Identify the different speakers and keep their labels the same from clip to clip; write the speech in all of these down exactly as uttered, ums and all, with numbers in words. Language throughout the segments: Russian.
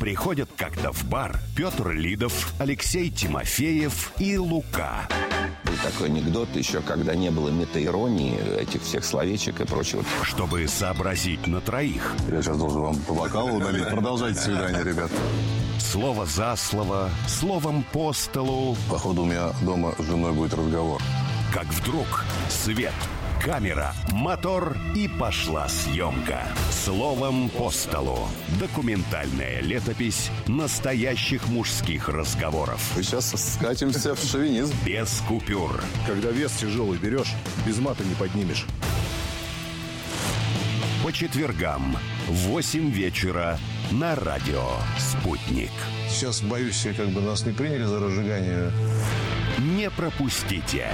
Speaker 1: Приходят как-то в бар Петр Лидов, Алексей Тимофеев и Лука.
Speaker 2: Был такой анекдот еще, когда не было метаиронии, этих всех словечек и прочего.
Speaker 1: Чтобы сообразить на троих.
Speaker 3: Я сейчас должен вам по бокалу налить. Продолжайте свидание, ребят.
Speaker 1: Слово за слово, словом по столу.
Speaker 3: Походу, у меня дома с женой будет разговор.
Speaker 1: Как вдруг свет, камера, мотор и пошла съемка. Словом по столу. Документальная летопись настоящих мужских разговоров.
Speaker 3: Мы сейчас скатимся в шовинизм.
Speaker 1: Без купюр.
Speaker 4: Когда вес тяжелый берешь, без мата не поднимешь.
Speaker 1: По четвергам в восемь вечера на радио «Спутник».
Speaker 4: Сейчас, боюсь, как бы нас не приняли за разжигание.
Speaker 1: Не пропустите.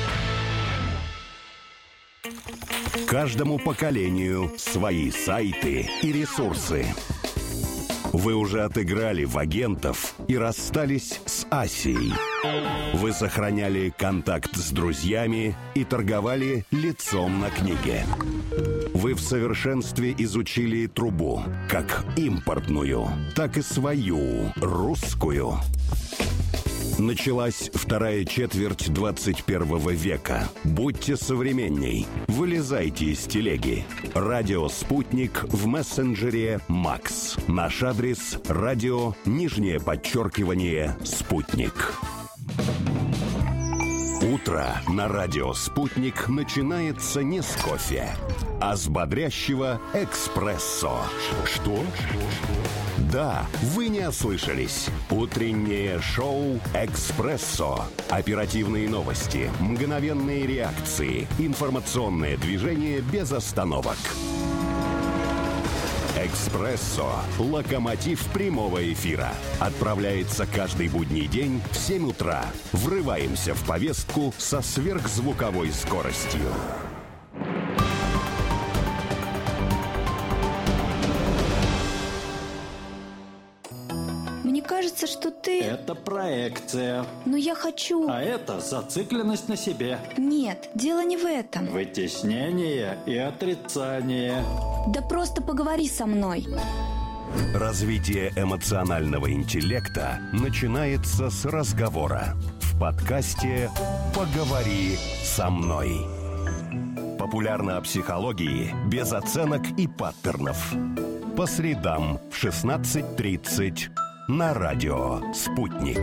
Speaker 1: Каждому поколению свои сайты и ресурсы. Вы уже отыграли в агентов и расстались с Асией. Вы сохраняли контакт с друзьями и торговали лицом на книге. Вы в совершенстве изучили трубу, как импортную, так и свою, русскую. Началась вторая четверть двадцать первого века. Будьте современней. Вылезайте из телеги. Радио «Спутник» в мессенджере «Макс». Наш адрес – радио, нижнее подчеркивание, «Спутник». Утро на радио «Спутник» начинается не с кофе, а с бодрящего «Экспрессо». Что? Да, вы не ослышались. Утреннее шоу «Экспрессо». Оперативные новости, мгновенные реакции, информационное движение без остановок. «Экспрессо» – локомотив прямого эфира. Отправляется каждый будний день в семь утра. Врываемся в повестку со сверхзвуковой скоростью.
Speaker 5: Мне кажется, что ты...
Speaker 6: Это проекция.
Speaker 5: Но я хочу...
Speaker 6: А это зацикленность на себе.
Speaker 5: Нет, дело не в этом.
Speaker 6: Вытеснение и отрицание.
Speaker 5: Да просто поговори со мной.
Speaker 1: Развитие эмоционального интеллекта начинается с разговора. В подкасте «Поговори со мной». Популярно о психологии без оценок и паттернов. По средам в шестнадцать тридцать на радио «Спутник».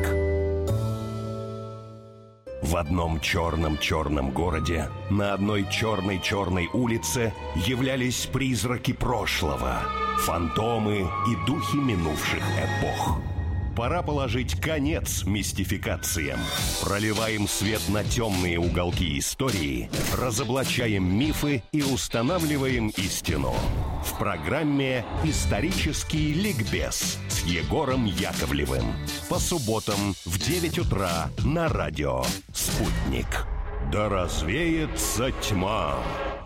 Speaker 1: В одном черном-черном городе на одной черной-черной улице являлись призраки прошлого, фантомы и духи минувших эпох. Пора положить конец мистификациям. Проливаем свет на темные уголки истории, разоблачаем мифы и устанавливаем истину. В программе «Исторический ликбез» с Егором Яковлевым. По субботам в девять утра на радио «Спутник». Да развеется тьма.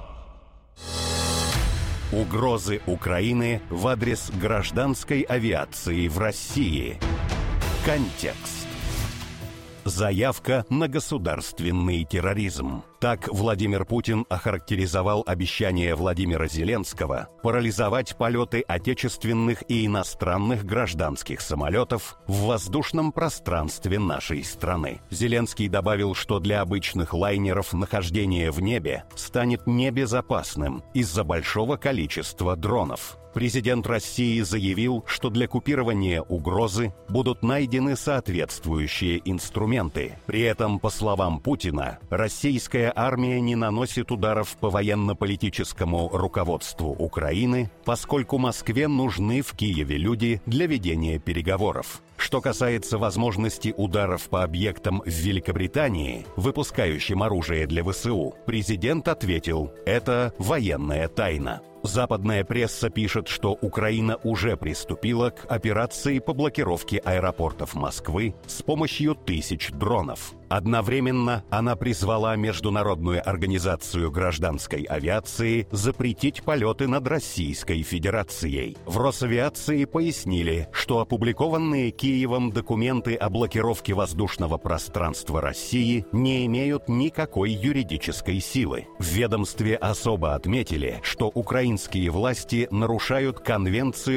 Speaker 1: Угрозы Украины в адрес гражданской авиации в России. Контекст. Заявка на государственный терроризм. Так Владимир Путин охарактеризовал обещание Владимира Зеленского парализовать полеты отечественных и иностранных гражданских самолетов в воздушном пространстве нашей страны. Зеленский добавил, что для обычных лайнеров нахождение в небе станет небезопасным из-за большого количества дронов. Президент России заявил, что для купирования угрозы будут найдены соответствующие инструменты. При этом, по словам Путина, российская армия не наносит ударов по военно-политическому руководству Украины, поскольку Москве нужны в Киеве люди для ведения переговоров. Что касается возможности ударов по объектам в Великобритании, выпускающим оружие для ВСУ, президент ответил: «Это военная тайна». Западная пресса пишет, что Украина уже приступила к операции по блокировке аэропортов Москвы с помощью тысяч дронов. Одновременно она призвала Международную организацию гражданской авиации запретить полеты над Российской Федерацией. В Росавиации пояснили, что опубликованные Киевом документы о блокировке воздушного пространства России не имеют никакой юридической силы. В ведомстве особо отметили, что украинские власти нарушают Конвенцию